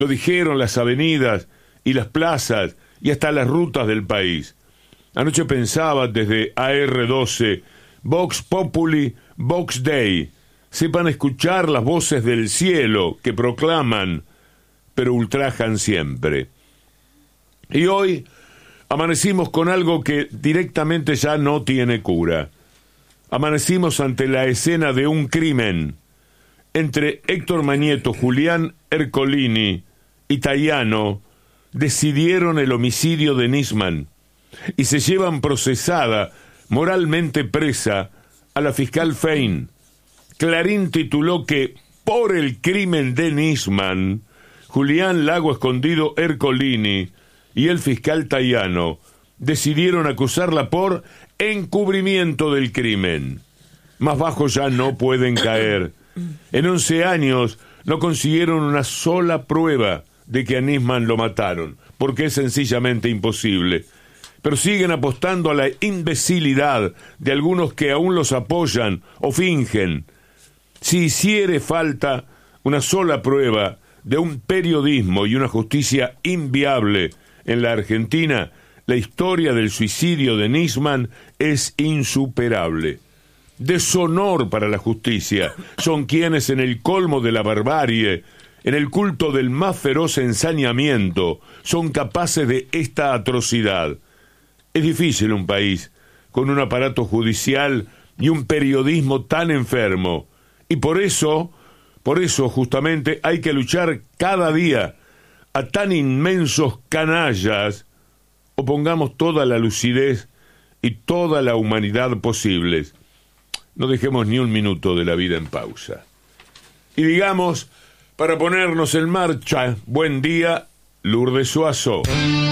Lo dijeron las avenidas y las plazas y hasta las rutas del país. Anoche pensaba desde AR12, Vox Populi, Vox Dei. Sepan escuchar las voces del cielo que proclaman, pero ultrajan siempre. Y hoy amanecimos con algo que directamente ya no tiene cura. Amanecimos ante la escena de un crimen entre Héctor Mañeto, Julián Ercolini y Tayano. Decidieron el homicidio de Nisman y se llevan procesada, moralmente presa, a la fiscal Fein. Clarín tituló que por el crimen de Nisman, Julián Lago Escondido Ercolini y el fiscal Tayano decidieron acusarla por encubrimiento del crimen. Más bajo ya no pueden caer. En 11 años no consiguieron una sola prueba de que a Nisman lo mataron, porque es sencillamente imposible. Pero siguen apostando a la imbecilidad de algunos que aún los apoyan o fingen. Si hiciere falta una sola prueba de un periodismo y una justicia inviable en la Argentina, la historia del suicidio de Nisman es insuperable. Deshonor para la justicia son quienes en el colmo de la barbarie, en el culto del más feroz ensañamiento, son capaces de esta atrocidad. Es difícil un país con un aparato judicial y un periodismo tan enfermo, y por eso justamente hay que luchar cada día a tan inmensos canallas, o pongamos toda la lucidez y toda la humanidad posibles. No dejemos ni un minuto de la vida en pausa. Y digamos, para ponernos en marcha, buen día, Lourdes Suazo.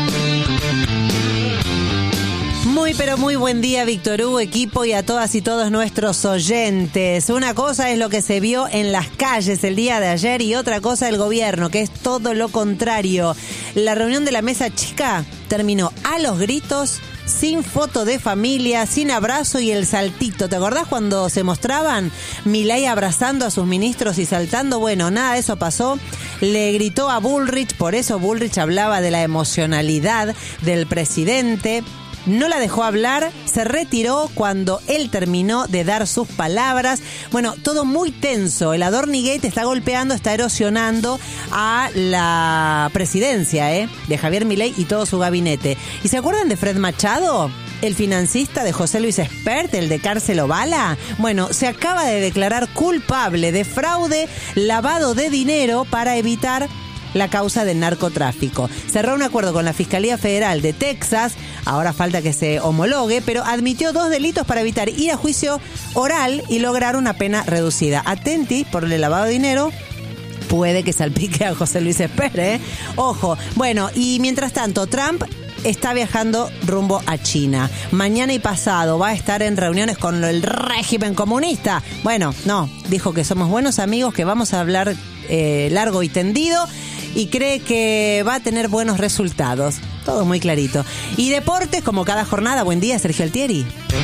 Muy pero muy buen día, Víctor Hugo, equipo, y a todas y todos nuestros oyentes. Una cosa es lo que se vio en las calles el día de ayer y otra cosa el gobierno, que es todo lo contrario. La reunión de la mesa chica terminó a los gritos, sin foto de familia, sin abrazo y el saltito. ¿Te acordás cuando se mostraban Milei abrazando a sus ministros y saltando? Bueno, nada de eso pasó. Le gritó a Bullrich, por eso Bullrich hablaba de la emocionalidad del presidente. No la dejó hablar, se retiró cuando él terminó de dar sus palabras. Bueno, todo muy tenso. El Adornigate está golpeando, está erosionando a la presidencia de Javier Milei y todo su gabinete. ¿Y se acuerdan de Fred Machado? El financista de José Luis Espert, el de Cárcel Ovala. Bueno, se acaba de declarar culpable de fraude, lavado de dinero para evitar la causa del narcotráfico. Cerró un acuerdo con la Fiscalía Federal de Texas, ahora falta que se homologue, pero admitió 2 delitos para evitar ir a juicio oral y lograr una pena reducida. Atenti por el lavado de dinero, puede que salpique a José Luis Espert, Ojo. Bueno, y mientras tanto, Trump está viajando rumbo a China. Mañana y pasado va a estar en reuniones con el régimen comunista. Bueno, no, dijo que somos buenos amigos, que vamos a hablar largo y tendido, y cree que va a tener buenos resultados. Todo muy clarito. Y deportes, como cada jornada. Buen día, Sergio Altieri.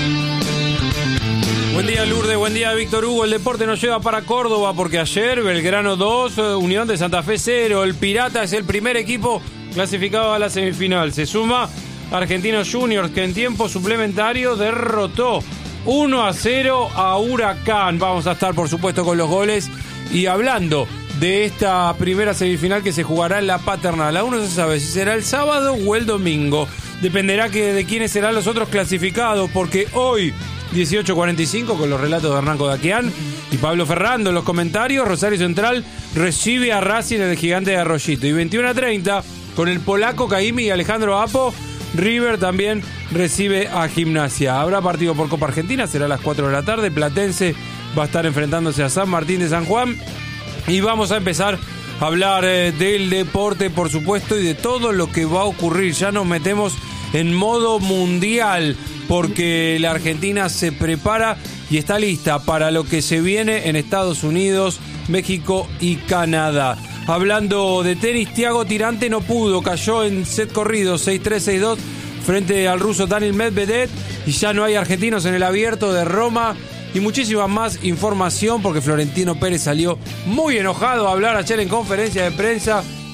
Buen día, Lourdes. Buen día, Víctor Hugo. El deporte nos lleva para Córdoba porque ayer Belgrano 2, Unión de Santa Fe 0. El Pirata es el primer equipo clasificado a la semifinal. Se suma Argentinos Juniors, que en tiempo suplementario derrotó 1-0 a Huracán. Vamos a estar, por supuesto, con los goles y hablando de esta primera semifinal que se jugará en la Paternal. Aún no se sabe si será el sábado o el domingo. Dependerá de quiénes serán los otros clasificados, porque hoy, 18:45, con los relatos de Hernán Kodakian y Pablo Ferrando en los comentarios, Rosario Central recibe a Racing en el Gigante de Arroyito. Y 21:30, con el polaco Caimi y Alejandro Apo, River también recibe a Gimnasia. Habrá partido por Copa Argentina, será a las 4 de la tarde. Platense va a estar enfrentándose a San Martín de San Juan. Y vamos a empezar a hablar del deporte, por supuesto, y de todo lo que va a ocurrir. Ya nos metemos en modo mundial, porque la Argentina se prepara y está lista para lo que se viene en Estados Unidos, México y Canadá. Hablando de tenis, Thiago Tirante no pudo, cayó en set corrido 6-3, 6-2 frente al ruso Daniil Medvedev, y ya no hay argentinos en el Abierto de Roma. Y muchísima más información, porque Florentino Pérez salió muy enojado a hablar ayer en conferencia de prensa